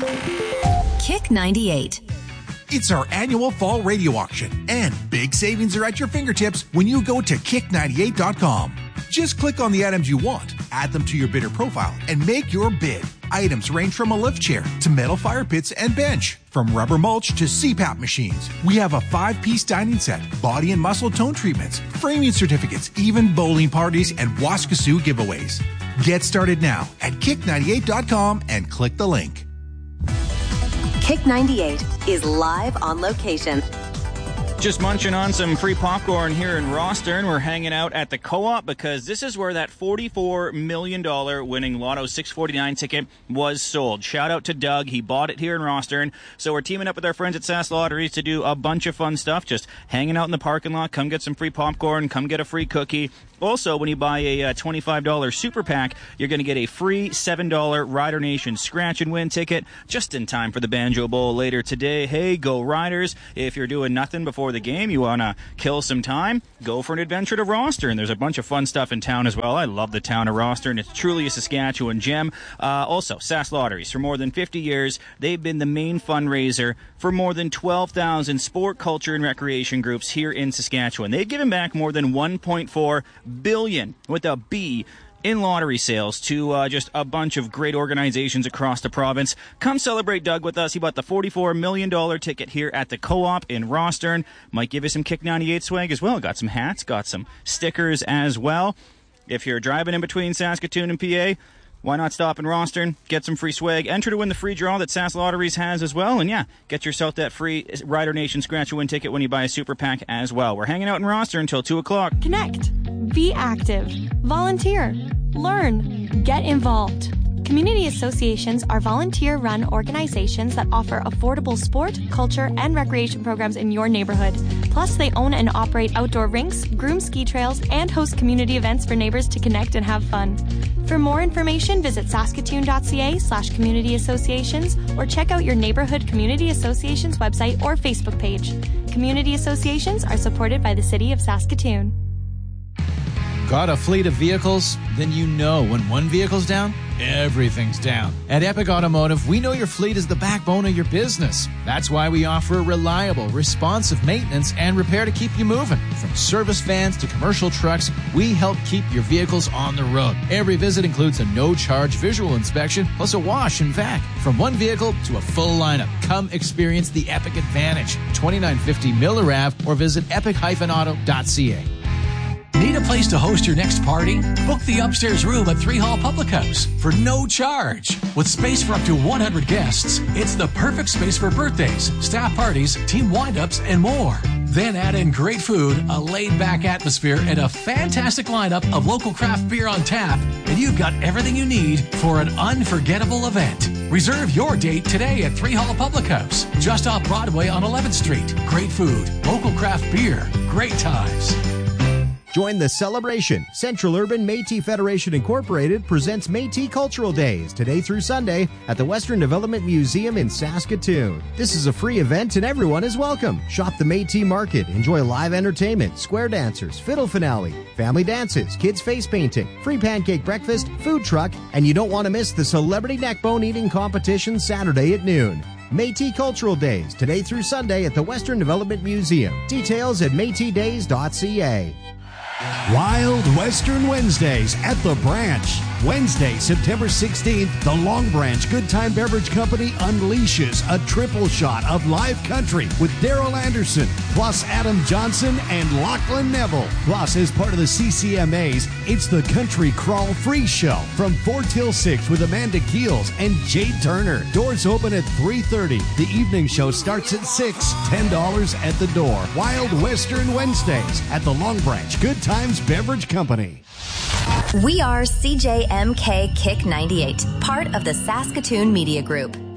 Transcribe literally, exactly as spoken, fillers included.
Kick ninety-eight. It's our annual fall radio auction, and big savings are at your fingertips when you go to kick ninety-eight dot com. Just click on the items you want, add them to your bidder profile, and make your bid. Items range from a lift chair to metal fire pits and bench, from rubber mulch to C PAP machines. We have a five-piece dining set, body and muscle tone treatments, framing certificates, even bowling parties and Waskasoo giveaways. Get started now at kick ninety-eight dot com and click the link. Kick ninety-eight is live on location. Just munching on some free popcorn here in Rostern. We're hanging out at the Co-op because this is where that forty-four million dollars winning Lotto six forty-nine ticket was sold. Shout out to Doug. He bought it here in Rostern. So we're teaming up with our friends at Sask Lotteries to do a bunch of fun stuff. Just hanging out in the parking lot. Come get some free popcorn. Come get a free cookie. Also, when you buy a uh, twenty-five dollars super pack, you're going to get a free seven dollars Rider Nation scratch and win ticket just in time for the Banjo Bowl later today. Hey, go Riders. If you're doing nothing before the game, you want to kill some time, go for an adventure to Rostern. There's a bunch of fun stuff in town as well. I love the town of Rostern. It's truly a Saskatchewan gem. Uh, also, Sask Lotteries. For more than fifty years, they've been the main fundraiser for more than twelve thousand sport, culture, and recreation groups here in Saskatchewan. They've given back more than one point four billion with a B in lottery sales to uh, just a bunch of great organizations across the province. Come celebrate Doug with us. He bought the forty-four million dollars ticket here at the Co-op in Rostern. Might give you some Kick ninety-eight swag as well. Got some hats, got some stickers as well. If you're driving in between Saskatoon and P A, why not stop in Rostern, get some free swag, enter to win the free draw that Sask Lotteries has as well, and yeah, get yourself that free Rider Nation Scratch and Win ticket when you buy a super pack as well. We're hanging out in Rostern until two o'clock. Connect. Be active. Volunteer. Learn. Get involved. Community associations are volunteer-run organizations that offer affordable sport, culture, and recreation programs in your neighborhood. Plus, they own and operate outdoor rinks, groom ski trails, and host community events for neighbors to connect and have fun. For more information, visit saskatoon.ca slash community associations or check out your neighborhood community association's website or Facebook page. Community associations are supported by the City of Saskatoon. Got a fleet of vehicles? Then you know when one vehicle's down, everything's down. At Epic Automotive, we know your fleet is the backbone of your business. That's why we offer reliable, responsive maintenance and repair to keep you moving. From service vans to commercial trucks, we help keep your vehicles on the road. Every visit includes a no-charge visual inspection, plus a wash and vac. From one vehicle to a full lineup, come experience the Epic Advantage. twenty-nine fifty Miller Avenue or visit epic dash auto dot c a. Need a place to host your next party? Book the upstairs room at Three Hall Public House for no charge. With space for up to one hundred guests, it's the perfect space for birthdays, staff parties, team wind-ups, and more. Then add in great food, a laid-back atmosphere, and a fantastic lineup of local craft beer on tap, and you've got everything you need for an unforgettable event. Reserve your date today at Three Hall Public House, just off Broadway on eleventh Street. Great food, local craft beer, great times. Join the celebration. Central Urban Métis Federation Incorporated presents Métis Cultural Days today through Sunday at the Western Development Museum in Saskatoon. This is a free event and everyone is welcome. Shop the Métis Market, enjoy live entertainment, square dancers, fiddle finale, family dances, kids face painting, free pancake breakfast, food truck, and you don't want to miss the celebrity neckbone eating competition Saturday at noon. Métis Cultural Days today through Sunday at the Western Development Museum. Details at métis days dot c a. Wild Western Wednesdays at The Branch. Wednesday, September sixteenth, the Long Branch Good Time Beverage Company unleashes a triple shot of live country with Daryl Anderson, plus Adam Johnson and Lachlan Neville. Plus, as part of the C C M As, it's the Country Crawl Free Show from four till six with Amanda Keels and Jade Turner. Doors open at three thirty. The evening show starts at six. ten dollars at the door. Wild Western Wednesdays at the Long Branch Good Times Beverage Company. We are C J M K Kick ninety-eight, part of the Saskatoon Media Group.